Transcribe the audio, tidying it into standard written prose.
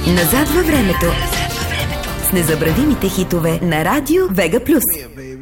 Назад във времето с незабравимите хитове на Радио Вега Плюс.